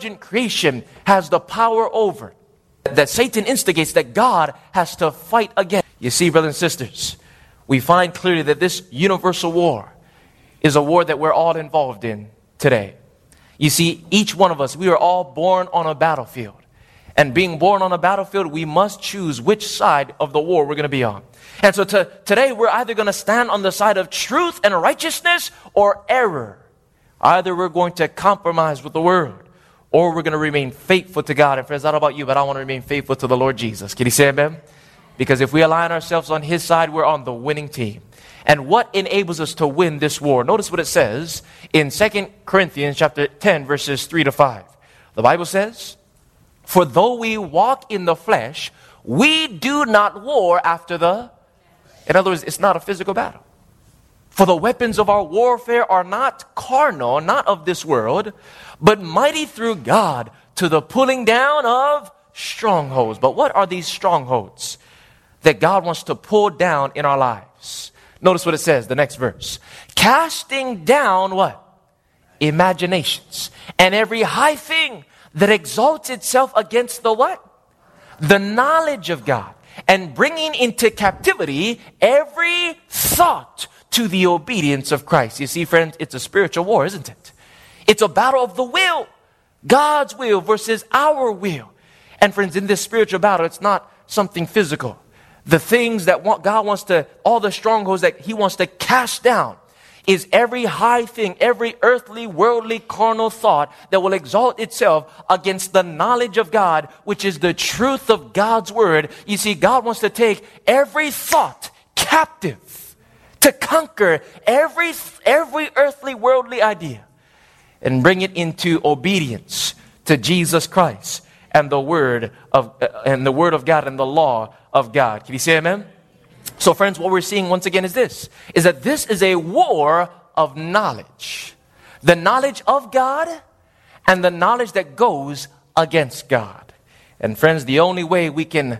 intelligent creation has the power over, that Satan instigates, that God has to fight against. You see, brothers and sisters, we find clearly that this universal war is a war that we're all involved in today. You see, each one of us, we are all born on a battlefield. And being born on a battlefield, we must choose which side of the war we're going to be on. And so today, we're either going to stand on the side of truth and righteousness or error. Either we're going to compromise with the world, or we're going to remain faithful to God. And friends, I don't know about you, but I want to remain faithful to the Lord Jesus. Can you say amen? Because if we align ourselves on His side, we're on the winning team. And what enables us to win this war? Notice what it says in 2 Corinthians chapter 10, verses 3 to 5. The Bible says, "For though we walk in the flesh, we do not war after the..." In other words, it's not a physical battle. "For the weapons of our warfare are not carnal," not of this world, "but mighty through God to the pulling down of strongholds." But what are these strongholds that God wants to pull down in our lives? Notice what it says, the next verse. "Casting down" what? "Imaginations, and every high thing that exalts itself against the" what? "The knowledge of God, and bringing into captivity every thought to the obedience of Christ." You see, friends, it's a spiritual war, isn't it? It's a battle of the will. God's will versus our will. And friends, in this spiritual battle, it's not something physical. The things that God wants to, all the strongholds that He wants to cast down, is every high thing, every earthly, worldly, carnal thought that will exalt itself against the knowledge of God, which is the truth of God's word. You see, God wants to take every thought captive, to conquer every earthly, worldly idea, and bring it into obedience to Jesus Christ and the word of God and the law of God. Can you say amen? So friends, what we're seeing once again is that this is a war of knowledge. The knowledge of God and the knowledge that goes against God. And friends, the only way we can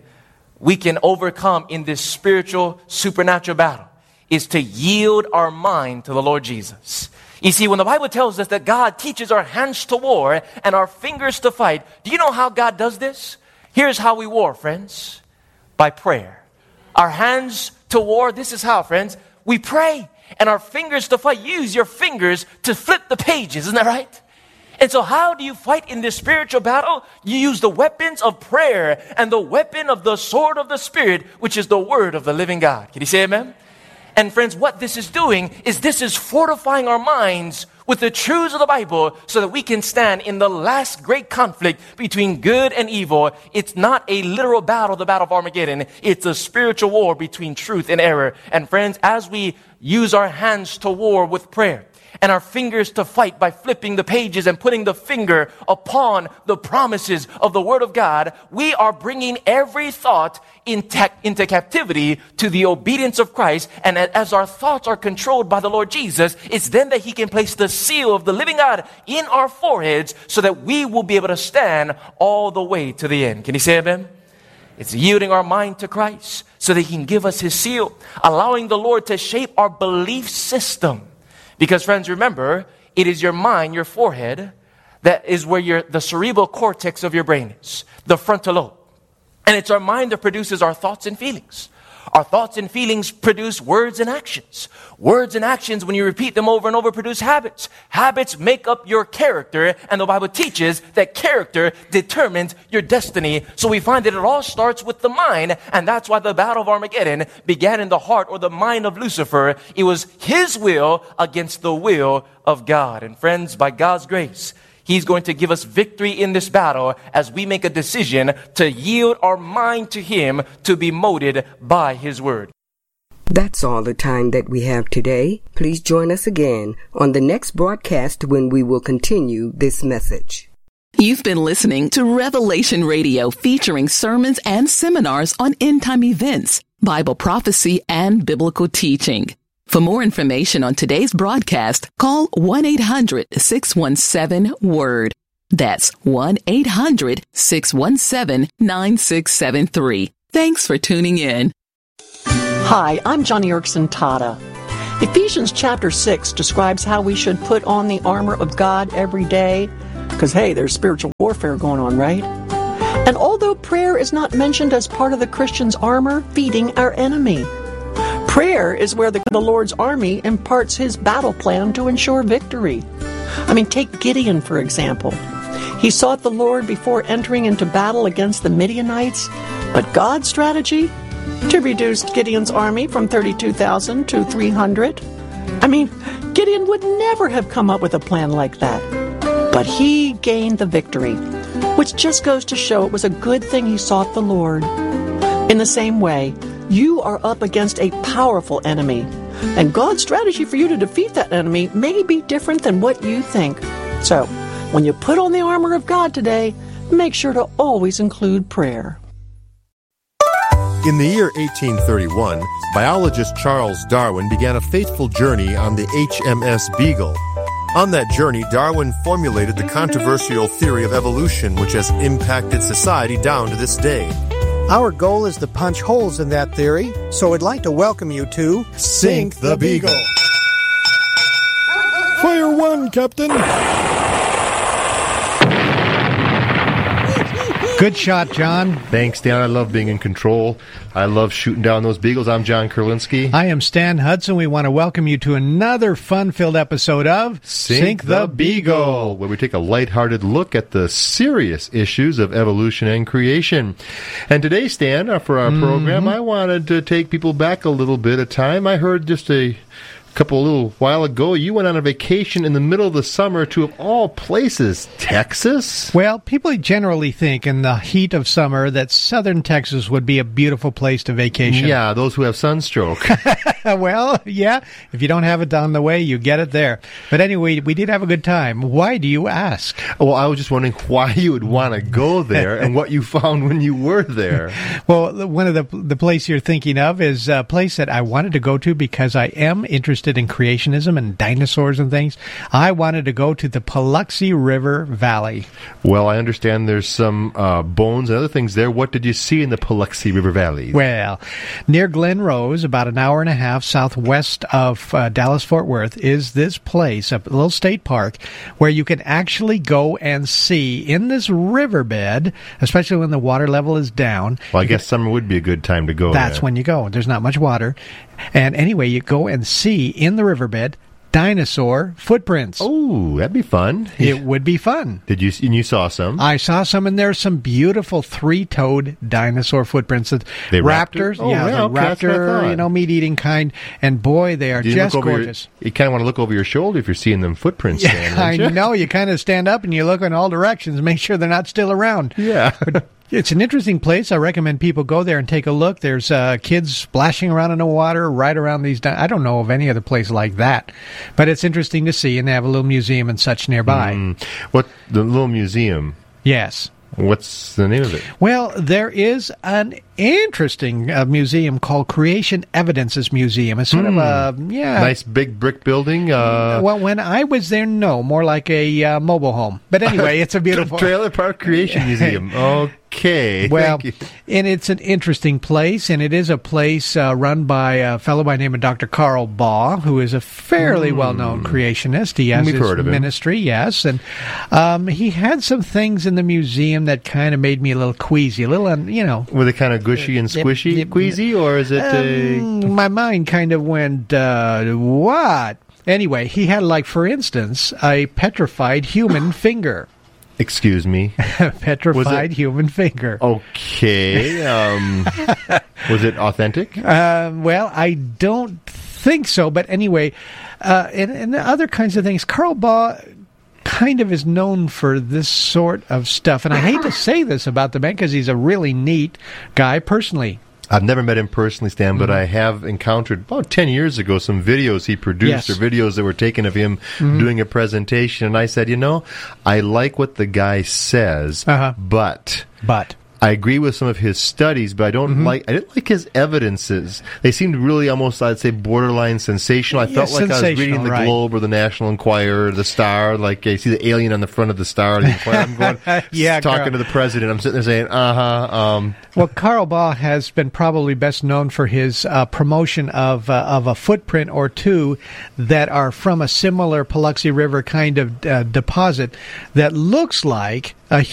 overcome in this spiritual, supernatural battle is to yield our mind to the Lord Jesus. You see, when the Bible tells us that God teaches our hands to war and our fingers to fight, do you know how God does this? Here's how we war, friends. By prayer. Our hands to war, this is how, friends. We pray. And our fingers to fight. Use your fingers to flip the pages. Isn't that right? And so how do you fight in this spiritual battle? You use the weapons of prayer and the weapon of the sword of the Spirit, which is the word of the living God. Can you say amen? And friends, what this is doing is this is fortifying our minds with the truths of the Bible so that we can stand in the last great conflict between good and evil. It's not a literal battle, the battle of Armageddon. It's a spiritual war between truth and error. And friends, as we use our hands to war with prayer and our fingers to fight by flipping the pages and putting the finger upon the promises of the Word of God, we are bringing every thought into captivity to the obedience of Christ. And as our thoughts are controlled by the Lord Jesus, it's then that He can place the seal of the living God in our foreheads so that we will be able to stand all the way to the end. Can you say amen? It's yielding our mind to Christ so that He can give us His seal, allowing the Lord to shape our belief system. Because friends, remember, it is your mind, your forehead, that is where the cerebral cortex of your brain is, the frontal lobe. And it's our mind that produces our thoughts and feelings. Our thoughts and feelings produce words and actions. Words and actions, when you repeat them over and over, produce habits. Habits make up your character, and the Bible teaches that character determines your destiny. So we find that it all starts with the mind, and that's why the battle of Armageddon began in the heart or the mind of Lucifer. It was his will against the will of God. And friends, by God's grace, He's going to give us victory in this battle as we make a decision to yield our mind to Him to be molded by His Word. That's all the time that we have today. Please join us again on the next broadcast when we will continue this message. You've been listening to Revelation Radio, featuring sermons and seminars on end-time events, Bible prophecy, and biblical teaching. For more information on today's broadcast, call 1-800-617-WORD. That's 1-800-617-9673. Thanks for tuning in. Hi, I'm Johnny Erickson Tata. Ephesians chapter 6 describes how we should put on the armor of God every day. Because, hey, there's spiritual warfare going on, right? And although prayer is not mentioned as part of the Christian's armor, feeding our enemy, prayer is where the Lord's army imparts his battle plan to ensure victory. I mean, take Gideon, for example. He sought the Lord before entering into battle against the Midianites, but God's strategy? To reduce Gideon's army from 32,000 to 300. I mean, Gideon would never have come up with a plan like that. But he gained the victory, which just goes to show it was a good thing he sought the Lord. In the same way, you are up against a powerful enemy, and God's strategy for you to defeat that enemy may be different than what you think. So, when you put on the armor of God today, make sure to always include prayer. In the year 1831, biologist Charles Darwin began a fateful journey on the HMS Beagle. On that journey, Darwin formulated the controversial theory of evolution, which has impacted society down to this day. Our goal is to punch holes in that theory, so I'd like to welcome you to Sink the Beagle. Fire one, Captain. Good shot, John. Thanks, Dan. I love being in control. I love shooting down those beagles. I'm John Kurlinski. I am Stan Hudson. We want to welcome you to another fun-filled episode of Sink the Beagle, where we take a lighthearted look at the serious issues of evolution and creation. And today, Stan, for our program, I wanted to take people back a little bit of time. I heard just a little while ago, you went on a vacation in the middle of the summer to, of all places, Texas? Well, people generally think in the heat of summer that southern Texas would be a beautiful place to vacation. Yeah, those who have sunstroke. Well, yeah, if you don't have it down the way, you get it there. But anyway, we did have a good time. Why do you ask? Well, I was just wondering why you would want to go there and what you found when you were there. Well, one of the place you're thinking of is a place that I wanted to go to because I am interested in creationism and dinosaurs and things. I wanted to go to the Paluxy River Valley. Well, I understand there's some bones and other things there. What did you see in the Paluxy River Valley? Well, near Glen Rose, about an hour and a half southwest of Dallas-Fort Worth, is this place, a little state park, where you can actually go and see in this riverbed, especially when the water level is down. Well, I guess summer would be a good time to go. That's when you go. There's not much water. And anyway, you go and see in the riverbed dinosaur footprints. Oh, that'd be fun. It would be fun. And you saw some? I saw some, and there's some beautiful three-toed dinosaur footprints. They raptors? Oh, yeah, the okay, raptor, meat-eating kind. And boy, they are just gorgeous. You kind of want to look over your shoulder if you're seeing them footprints. Yeah, I know. You kind of stand up and you look in all directions, make sure they're not still around. Yeah. But it's an interesting place. I recommend people go there and take a look. There's kids splashing around in the water right around these. I don't know of any other place like that, but it's interesting to see, and they have a little museum and such nearby. What, the little museum? Yes. What's the name of it? Well, there is an interesting museum called Creation Evidences Museum. It's sort of a, nice big brick building. Well, when I was there, no, more like a mobile home. But anyway, it's a beautiful Trailer Park Creation Museum. Okay. Well, thank you. And it's an interesting place, and it is a place run by a fellow by the name of Dr. Carl Baugh, who is a fairly well-known creationist. He has We've his heard of him. ministry, yes, and he had some things in the museum that kind of made me a little queasy, a little, Were they kind of gushy and squishy, queasy, or is it my mind kind of went, what? Anyway, he had, like, for instance, a petrified human finger. Excuse me? Petrified human finger. Okay. Was it authentic? Well, I don't think so, but anyway, and other kinds of things. Carl Baugh kind of is known for this sort of stuff, and I hate to say this about the man because he's a really neat guy personally. I've never met him personally, Stan, but I have encountered about 10 years ago some videos he produced or videos that were taken of him doing a presentation. And I said, I like what the guy says, but I agree with some of his studies, but I didn't like his evidences. They seemed really almost, I'd say, borderline sensational. I felt like I was reading the Globe or the National Enquirer, or the Star, like I see the alien on the front of the Star. The Enquirer. I'm going, talking to the president. I'm sitting there saying, Well, Karl Baugh has been probably best known for his promotion of a footprint or two that are from a similar Paluxy River kind of deposit that looks like a